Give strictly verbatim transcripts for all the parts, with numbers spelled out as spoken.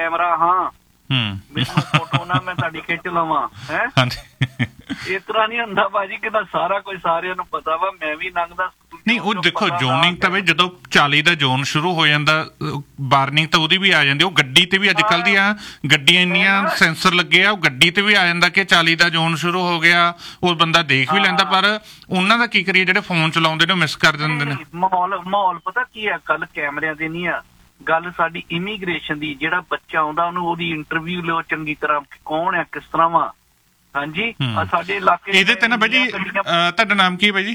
camera ਹਾਂ ਮੈਨੂੰ photo ਨਾ ਮੈਂ ਤੁਹਾਡੀ ਖਿੱਚ ਲਵਾਂ ਹੈ ਇਸ ਤਰ੍ਹਾਂ ਨੀ ਹੁੰਦਾ ਭਾਜੀ ਕਿਦਾ ਸਾਰਾ ਕੁਝ ਸਾਰਿਆਂ ਨੂੰ ਪਤਾ ਵਾ ਮੈਂ ਵੀ ਲੰਘਦਾ ਨਹੀਂ ਉਹ ਦੇਖੋ ਜ਼ੋਨਿੰਗ ਤਾਂ ਬਈ ਜਦੋਂ ਚਾਲੀ ਦਾ ਜ਼ੋਨ ਸ਼ੁਰੂ ਹੋ ਜਾਂਦਾ ਵਾਰਨਿੰਗ ਤਾਂ ਉਹਦੀ ਵੀ ਆ ਜਾਂਦੀ ਉਹ ਗੱਡੀ ਤੇ ਵੀ ਅੱਜ ਕੱਲ੍ਹ ਦੀਆਂ ਗੱਡੀਆਂ ਇੰਨੀਆਂ ਸੈਂਸਰ ਲੱਗੇ ਆ ਉਹ ਗੱਡੀ ਤੇ ਵੀ ਆ ਜਾਂਦਾ ਕਿ ਚਾਲੀ ਦਾ ਜ਼ੋਨ ਸ਼ੁਰੂ ਹੋ ਗਿਆ ਉਹ ਬੰਦਾ ਦੇਖ ਵੀ ਲੈਂਦਾ ਪਰ ਉਹਨਾਂ ਦਾ ਕੀ ਕਰੀਏ ਜਿਹੜੇ ਫੋਨ ਚਲਾਉਂਦੇ ਨੇ ਉਹ ਮਿਸ ਕਰ ਦਿੰਦੇ ਨੇ ਮਾਹੌਲ ਮਾਹੌਲ ਪਤਾ ਕੀ ਆ ਗੱਲ ਕੈਮਰਿਆਂ ਦੇ ਨਹੀਂ ਆ ਗੱਲ ਸਾਡੀ ਇਮੀਗ੍ਰੇਸ਼ਨ ਦੀ ਜਿਹੜਾ ਬੱਚਾ ਆਉਂਦਾ ਉਹਨੂੰ ਉਹਦੀ ਇੰਟਰਵਿਊ ਲਿਓ ਚੰਗੀ ਤਰ੍ਹਾਂ ਕੌਣ ਆ ਕਿਸ ਤਰ੍ਹਾਂ ਵਾ ਹਾਂਜੀ ਸਾਡੇ ਇਲਾਕੇ ਇਹਦੇ ਤੇ ਨਾ ਬਾਈ ਜੀ ਤੁਹਾਡਾ ਨਾਮ ਕੀ ਹੈ ਬਾਈ ਜੀ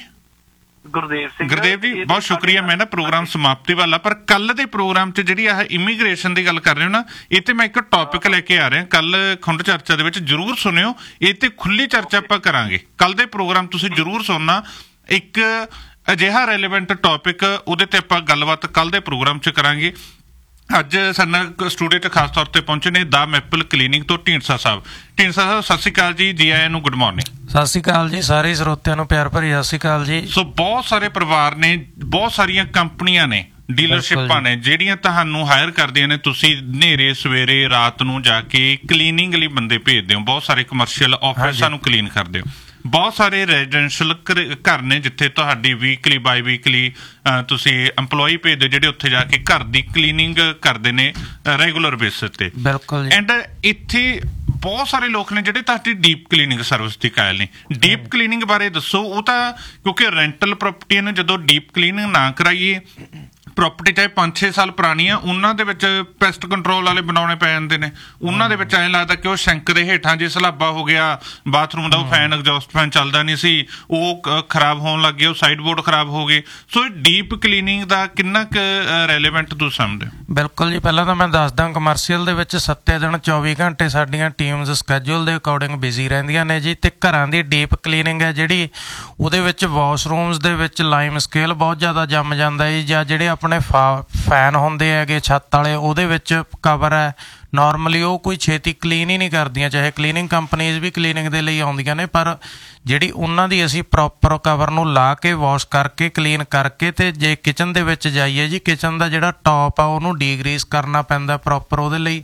ਗੁਰਦੇਵ ਸਿੰਘ ਗੁਰਦੇਵ ਜੀ ਬਹੁਤ ਸ਼ੁਕਰੀਆ ਮੈਂ ਨਾ ਪ੍ਰੋਗਰਾਮ ਸਮਾਪਤੀ ਵਾਲਾ ਪਰ ਕੱਲ ਦੇ ਪ੍ਰੋਗਰਾਮ 'ਚ ਜਿਹੜੀ ਆਹ ਇਮੀਗ੍ਰੇਸ਼ਨ ਦੀ ਗੱਲ ਕਰ ਰਹੇ ਹੋ ਨਾ ਇਹ ਤੇ ਮੈਂ ਇੱਕ ਟੌਪਿਕ ਲੈ ਕੇ ਆ ਰਿਹਾ ਕੱਲ ਖੁੰਡ ਚਰਚਾ ਦੇ ਵਿੱਚ ਜ਼ਰੂਰ ਸੁਣਿਓ ਇਹ ਤੇ ਖੁੱਲੀ ਚਰਚਾ ਆਪਾਂ ਕਰਾਂਗੇ ਕੱਲ ਦੇ ਪ੍ਰੋਗਰਾਮ ਤੁਸੀਂ ਜ਼ਰੂਰ ਸੁਣਨਾ ਇੱਕ ਅਜਿਹਾ ਰੈਲੇਵੈਂਟ ਟੌਪਿਕ ਉਹਦੇ ਤੇ ਆਪਾਂ ਗੱਲਬਾਤ ਕੱਲ ਦੇ ਪ੍ਰੋਗਰਾਮ 'ਚ ਕਰਾਂਗੇ ਅੱਜ ਸਾਡੇ ਨਾਲ ਸਟੂਡੀਓ 'ਚ ਖਾਸ ਤੌਰ ਤੇ ਪਹੁੰਚੇ ਨੇ ਦਾ ਮੈਪਲ ਕਲੀਨਿਕ ਤੋਂ ਢੀਂਡਸਾ ਸਾਹਿਬ ਢੀਂਡਸਾ ਸਾਹਿਬ ਸਤਿ ਸ਼੍ਰੀ ਅਕਾਲ ਜੀ ਜੀ ਆਇਆਂ ਨੂੰ ਗੁੱਡ ਮਾਰਨਿੰਗ ਸਤਿ ਸ਼੍ਰੀ ਅਕਾਲ ਜੀ ਸਾਰੇ ਸਰੋਤਿਆਂ ਨੂੰ ਪਿਆਰ ਭਰੀ ਸਤਿ ਸ਼੍ਰੀ ਅਕਾਲ ਜੀ ਸੋ ਬਹੁਤ ਸਾਰੇ ਪਰਿਵਾਰ ਨੇ ਬਹੁਤ ਸਾਰੀਆਂ ਕੰਪਨੀਆਂ ਨੇ ਡੀਲਰਸ਼ਿਪਾਂ ਨੇ ਜਿਹੜੀਆਂ ਤੁਹਾਨੂੰ ਹਾਇਰ ਕਰਦੀਆਂ ਨੇ ਤੁਸੀਂ ਹਨੇਰੇ ਸਵੇਰੇ ਰਾਤ ਨੂੰ ਜਾ ਕੇ ਕਲੀਨਿੰਗ ਲਈ ਬੰਦੇ ਭੇਜਦੇ ਹੋ ਬਹੁਤ ਸਾਰੇ ਕਮਰਸ਼ੀਅਲ ਆਫਿਸਾਂ ਨੂੰ ਕਲੀਨ ਕਰਦੇ ਹੋ ਬਹੁਤ ਸਾਰੇ ਰੈਜ਼ੀਡੈਂਸ਼ੀਅਲ ਘਰ ਨੇ ਜਿੱਥੇ ਤੁਹਾਡੀ ਵੀਕਲੀ ਬਾਈ ਵੀਕਲੀ ਤੁਸੀਂ ਇੰਪਲੋਈ ਭੇਜਦੇ ਜਿਹੜੇ ਉੱਥੇ ਜਾ ਕੇ ਘਰ ਦੀ ਕਲੀਨਿੰਗ ਕਰਦੇ ਨੇ ਰੈਗੂਲਰ ਬੇਸਿਸ ਤੇ ਬਿਲਕੁਲ ਐਂਡ ਇੱਥੇ ਬਹੁਤ ਸਾਰੇ ਲੋਕ ਨੇ ਜਿਹੜੇ ਤੁਹਾਡੀ ਡੀਪ ਕਲੀਨਿੰਗ ਸਰਵਿਸ ਦੀ ਕਾਇਲ ਨੇ ਡੀਪ ਕਲੀਨਿੰਗ ਬਾਰੇ ਦੱਸੋ ਉਹ ਤਾਂ ਕਿਉਂਕਿ ਰੈਂਟਲ ਪ੍ਰਾਪਰਟੀਆਂ ਨੂੰ ਜਦੋਂ ਡੀਪ ਕਲੀਨਿੰਗ ਨਾ ਕਰਾਈਏ ਪ੍ਰਾਪਰਟੀ ਚਾਹੇ ਪੰਜ ਛੇ ਸਾਲ ਪੁਰਾਣੀ ਆ ਉਹਨਾਂ ਦੇ ਵਿੱਚ ਪੈਸਟ ਕੰਟਰੋਲ ਵਾਲੇ ਬਣਾਉਣੇ ਪੈ ਜਾਂਦੇ ਨੇ ਉਹਨਾਂ ਦੇ ਵਿੱਚ ਐਂ ਲੱਗਦਾ ਕਿ ਉਹ ਸ਼ੈਂਕ ਦੇ ਹੇਠਾਂ ਜੇ ਸਲਾਬਾ ਹੋ ਗਿਆ ਬਾਥਰੂਮ ਦਾ ਉਹ ਫੈਨ ਐਗਜ਼ੌਸਟ ਫੈਨ ਚੱਲਦਾ ਨਹੀਂ ਸੀ ਉਹ ਖਰਾਬ ਹੋਣ ਲੱਗ ਗਏ ਉਹ ਸਾਈਡ ਬੋਰਡ ਖਰਾਬ ਹੋ ਗਏ ਸੋ ਇਹ ਡੀਪ ਕਲੀਨਿੰਗ ਦਾ ਕਿੰਨਾ ਕੁ ਰੈਲੇਵੈਂਟ ਤੁਸੀਂ ਸਮਝਦੇ ਹੋ ਬਿਲਕੁਲ ਜੀ ਪਹਿਲਾਂ ਤਾਂ ਮੈਂ ਦੱਸਦਾ ਕਮਰਸ਼ੀਅਲ ਦੇ ਵਿੱਚ ਸੱਤੇ ਦਿਨ ਚੌਵੀ ਘੰਟੇ ਸਾਡੀਆਂ ਟੀਮਸ ਸਕੈਜੂਲ ਦੇ ਅਕੋਰਡਿੰਗ ਬਿਜ਼ੀ ਰਹਿੰਦੀਆਂ ਨੇ ਜੀ ਤੇ ਘਰਾਂ ਦੀ ਡੀਪ ਕਲੀਨਿੰਗ ਹੈ ਜਿਹੜੀ ਉਹਦੇ ਵਿੱਚ ਵਾਸ਼ਰੂਮਸ ਦੇ ਵਿੱਚ ਲਾਈਮ ਸਕੇਲ ਬਹੁਤ ਜ਼ਿਆਦਾ ਜੰਮ ਜਾਂਦਾ ਜੀ ਜਾਂ ਜਿਹੜੇ ਆਪਣੇ ਫਾ ਫੈਨ ਹੁੰਦੇ ਹੈਗੇ ਛੱਤ ਵਾਲੇ ਉਹਦੇ ਵਿੱਚ ਕਵਰ ਹੈ ਨੋਰਮਲੀ ਉਹ ਕੋਈ ਛੇਤੀ ਕਲੀਨ ਹੀ ਨਹੀਂ ਕਰਦੀਆਂ ਚਾਹੇ ਕਲੀਨਿੰਗ ਕੰਪਨੀਜ਼ ਵੀ ਕਲੀਨਿੰਗ ਦੇ ਲਈ ਆਉਂਦੀਆਂ ਨੇ ਪਰ ਜਿਹੜੀ ਉਹਨਾਂ ਦੀ ਅਸੀਂ ਪ੍ਰੋਪਰ ਕਵਰ ਨੂੰ ਲਾ ਕੇ ਵਾਸ਼ ਕਰਕੇ ਕਲੀਨ ਕਰਕੇ ਤੇ ਜੇ ਕਿਚਨ ਦੇ ਵਿੱਚ ਜਾਈਏ ਜੀ ਕਿਚਨ ਦਾ ਜਿਹੜਾ ਟੌਪ ਆ ਉਹਨੂੰ ਡੀਗਰੀਸ ਕਰਨਾ ਪੈਂਦਾ ਪ੍ਰੋਪਰ ਉਹਦੇ ਲਈ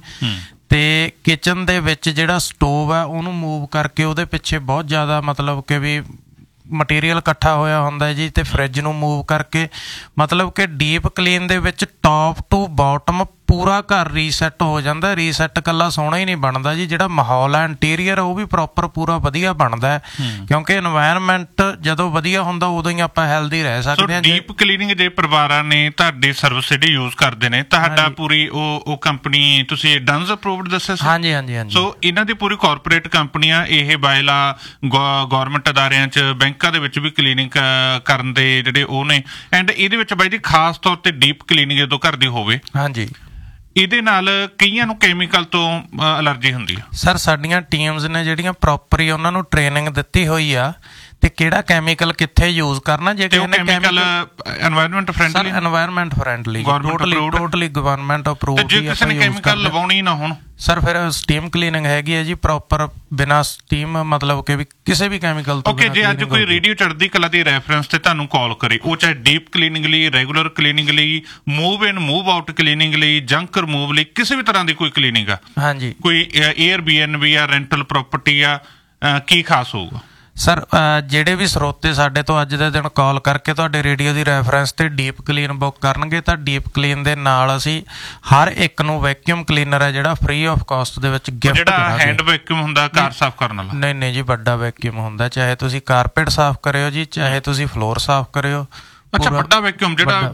ਤੇ ਕਿਚਨ ਦੇ ਵਿੱਚ ਜਿਹੜਾ ਸਟੋਵ ਹੈ ਉਹਨੂੰ ਮੂਵ ਕਰਕੇ ਉਹਦੇ ਪਿੱਛੇ ਬਹੁਤ ਜ਼ਿਆਦਾ ਮਤਲਬ ਕਿ ਵੀ ਮਟੀਰੀਅਲ ਇਕੱਠਾ ਹੋਇਆ ਹੁੰਦਾ ਜੀ ਤੇ ਫਰਿੱਜ ਨੂੰ ਮੂਵ ਕਰਕੇ ਮਤਲਬ ਕਿ ਡੀਪ ਕਲੀਨ ਦੇ ਵਿੱਚ ਟੌਪ ਟੂ ਬਾਟਮ ਪੂਰਾ ਘਰ ਰੀਸੈਟ ਹੋ ਜਾਂਦਾ ਰੀਸੈਟ ਇਕੱਲਾ ਸੋਹਣਾ ਹੀ ਨਹੀਂ ਬਣਦਾ ਜੀ ਜਿਹੜਾ ਮਾਹੌਲ ਹੈ ਇੰਟੀਰੀਅਰ ਉਹ ਵੀ ਪ੍ਰੋਪਰ ਪੂਰਾ ਵਧੀਆ ਬਣਦਾ ਕਿਉਂਕਿ ਇਨਵਾਇਰਨਮੈਂਟ ਜਦੋਂ ਵਧੀਆ ਹੁੰਦਾ ਉਦੋਂ ਹੀ ਆਪਾਂ ਹੈਲਦੀ ਰਹਿ ਸਕਦੇ ਹਾਂ ਡੀਪ ਕਲੀਨਿੰਗ ਜੇ ਪਰਿਵਾਰਾਂ ਨੇ ਤੁਹਾਡੀ ਸਰਵਿਸ ਜਿਹੜੀ ਯੂਜ਼ ਕਰਦੇ ਨੇ ਤੁਹਾਡਾ ਪੂਰੀ ਉਹ ਉਹ ਕੰਪਨੀ ਤੁਸੀਂ ਡਨਜ਼ ਅਪਰੂਵਡ ਦੱਸਿਆ ਸੀ ਹਾਂਜੀ ਹਾਂਜੀ ਹਾਂਜੀ ਸੋ ਇਹਨਾਂ ਦੀ ਪੂਰੀ ਕਾਰਪੋਰੇਟ ਕੰਪਨੀਆਂ ਇਹ ਬਾਇਲਾ ਗੌਰਮੈਂਟ ਅਦਾਰਿਆਂ 'ਚ ਬੈਂਕਾਂ ਦੇ ਵਿੱਚ ਵੀ ਕਲੀਨਿੰਗ ਕਰਨ ਦੇ ਜਿਹੜੇ ਉਹ ਨੇ ਐਂਡ ਇਹਦੇ ਵਿੱਚ ਬਾਈ ਜੀ ਖਾਸ ਤੌਰ ਤੇ ਡੀਪ ਕਲੀਨਿੰਗ ਜਦੋਂ ਘਰ ਦੀ ਹੋਵੇ ਹਾਂਜੀ ਇਹਦੇ ਨਾਲ ਕਈਆਂ ਨੂੰ ਕੈਮੀਕਲ ਤੋਂ ਐਲਰਜੀ ਹੁੰਦੀ ਆ ਸਰ ਸਾਡੀਆਂ ਟੀਮਸ ਨੇ ਜਿਹੜੀਆਂ ਪ੍ਰੋਪਰ ਹੀ ਉਹਨਾਂ ਨੂੰ ਟ੍ਰੇਨਿੰਗ ਦਿੱਤੀ ਹੋਈ ਆ ਤੇ ਕਿਹੜਾ ਕੈਮੀਕਲ ਕਿੱਥੇ ਯੂਜ਼ ਕਰਨਾ ਜੇ ਕਿਸੇ ਨੇ chemical environment friendly sir environment friendly totally totally government approved ਜੇ ਕਿਸੇ ਨੇ ਕੈਮੀਕਲ ਲਵਾਉਣੀ ਨਾ ਹੁਣ ਸਰ ਫਿਰ ਸਟੀਮ ਕਲੀਨਿੰਗ ਹੈਗੀ ਹੈ ਜੀ ਪ੍ਰੋਪਰ ਬਿਨਾਂ ਸਟੀਮ ਮਤਲਬ ਕਿ ਵੀ ਕਿਸੇ ਵੀ ਕੈਮੀਕਲ ਤੋਂ ਓਕੇ ਜੇ ਅੱਜ ਕੋਈ ਰੇਡੀਓ ਚੜ੍ਹਦੀ ਕਲਾ ਦੀ ਰੈਫਰੈਂਸ ਤੇ ਤੁਹਾਨੂੰ ਕਾਲ ਕਰੇ ਉਹ ਚਾਹੇ ਡੀਪ ਕਲੀਨਿੰਗ ਲਈ ਰੈਗੂਲਰ ਕਲੀਨਿੰਗ ਲਈ ਮੂਵ ਇਨ ਮੂਵ ਆਊਟ ਕਲੀਨਿੰਗ ਲਈ ਜੰਕ ਰਿਮੂਵ ਲਈ ਕਿਸੇ ਵੀ ਤਰ੍ਹਾਂ ਦੀ ਕੋਈ ਕਲੀਨਿੰਗ ਆ ਹਾਂਜੀ ਕੋਈ ਏਅਰ ਬੀ ਐਨ ਬੀ ਆ ਰੈਂਟਲ ਪ੍ਰਾਪਰਟੀ ਆ ਕੀ ਖਾਸ ਹੋਊਗਾ ਸਰ ਜਿਹੜੇ ਵੀ ਸਰੋਤੇ ਸਾਡੇ ਤੋਂ ਅੱਜ ਦੇ ਦਿਨ ਕਾਲ ਕਰਕੇ ਤੁਹਾਡੇ ਰੇਡੀਓ ਦੀ ਰੈਫਰੈਂਸ ਤੇ ਡੀਪ ਕਲੀਨ ਬੁੱਕ ਕਰਨਗੇ ਤਾਂ ਡੀਪ ਕਲੀਨ ਦੇ ਨਾਲ ਅਸੀਂ ਹਰ ਇੱਕ ਨੂੰ ਵੈਕਿਊਮ ਕਲੀਨਰ ਹੈ ਜਿਹੜਾ ਫ੍ਰੀ ਆਫ ਕਾਸਟ ਦੇ ਵਿੱਚ ਗਿਫਟ ਕਰਾਂਗੇ ਜਿਹੜਾ ਹੈਂਡ ਵੈਕਿਊਮ ਹੁੰਦਾ ਕਾਰ ਸਾਫ਼ ਕਰਨ ਵਾਲਾ ਨਹੀਂ ਨਹੀਂ ਜੀ ਵੱਡਾ ਵੈਕਿਊਮ ਹੁੰਦਾ ਚਾਹੇ ਤੁਸੀਂ ਕਾਰਪੇਟ ਸਾਫ਼ ਕਰਿਓ ਜੀ ਚਾਹੇ ਤੁਸੀਂ ਫਲੋਰ ਸਾਫ਼ ਕਰਿਓ ਅੱਛਾ ਵੱਡਾ ਵੈਕਿਊਮ ਜਿਹੜਾ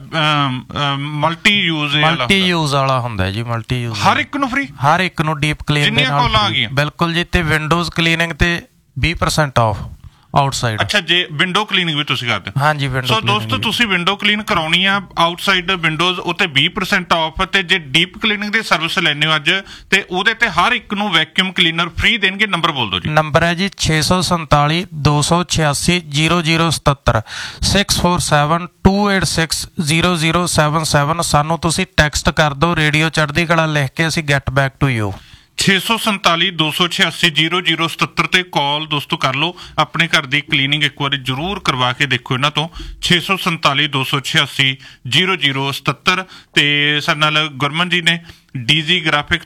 ਮਲਟੀ ਯੂਜ਼ ਮਲਟੀ ਯੂਜ਼ ਵਾਲਾ ਹੁੰਦਾ ਜੀ ਮਲਟੀ ਯੂਜ਼ ਹਰ ਇੱਕ ਨੂੰ ਫ੍ਰੀ ਹਰ ਇੱਕ ਨੂੰ ਡੀਪ ਕਲੀਨ ਦੇ ਨਾਲ ਬਿਲਕੁਲ ਜੀ ਤੇ ਵਿੰਡੋਜ਼ ਕਲੀਨਿੰਗ ਤੇ ਵੀਹ ਪਰਸੈਂਟ ਆਫ ਆਊਟਸਾਈਡ ਅੱਛਾ ਜੇ ਵਿੰਡੋ ਕਲੀਨਿੰਗ ਵੀ ਤੁਸੀਂ ਕਰਦੇ ਹੋ ਹਾਂਜੀ ਵਿੰਡੋ ਸੋ ਦੋਸਤੋ ਤੁਸੀਂ ਵਿੰਡੋ ਕਲੀਨ ਕਰਾਉਣੀ ਆ ਆਊਟਸਾਈਡ ਵਿੰਡੋਜ਼ ਉੱਤੇ ਵੀਹ ਪਰਸੈਂਟ ਆਫ ਤੇ ਜੇ ਡੀਪ ਕਲੀਨਿੰਗ ਦੀ ਸਰਵਿਸ ਲੈਣੇ ਹੋ ਅੱਜ ਤੇ ਉਹਦੇ ਤੇ ਹਰ ਇੱਕ ਨੂੰ ਵੈਕਿਊਮ ਕਲੀਨਰ ਫ੍ਰੀ ਦੇਣਗੇ ਨੰਬਰ ਬੋਲ ਦਿਓ ਜੀ ਨੰਬਰ ਹੈ ਜੀ ਛੇ ਸੌ ਸੰਤਾਲੀ ਦੋ ਸੌ ਛਿਆਸੀ ਜ਼ੀਰੋ ਜ਼ੀਰੋ ਸਤੱਤਰ six four seven to eight six zero zero seven seven ਸਾਨੂੰ ਤੁਸੀਂ ਟੈਕਸਟ ਕਰ ਦਿਓ ਰੇਡੀਓ ਚੜ੍ਹਦੀ ਕਲਾ ਲਿਖ ਕੇ ਅਸੀਂ ਗੈਟ ਬੈਕ ਟੂ ਯੂ ਛੇ ਸੌ ਸੰਤਾਲੀ ਦੋ ਸੌ ਛਿਆਸੀ ਜ਼ੀਰੋ ਜ਼ੀਰੋ ਸਤੱਤਰ ਤੇ ਕਾਲ ਦੋਸਤੋ ਕਰ ਲਓ ਆਪਣੇ ਘਰ ਦੀ ਕਲੀਨਿੰਗ ਇੱਕ ਵਾਰੀ ਜ਼ਰੂਰ ਕਰਵਾ ਕੇ ਦੇਖੋ ਇਹਨਾਂ ਤੋਂ ਛੇ ਸੌ ਸੰਤਾਲੀ ਦੋ ਸੌ ਛਿਆਸੀ ਜ਼ੀਰੋ ਜ਼ੀਰੋ ਸਤੱਤਰ ਤੇ ਸਾਡੇ ਨਾਲ ਗੁਰਮਨ ਜੀ ਨੇ ਡੀਜੀ ਗ੍ਰਾਫਿਕ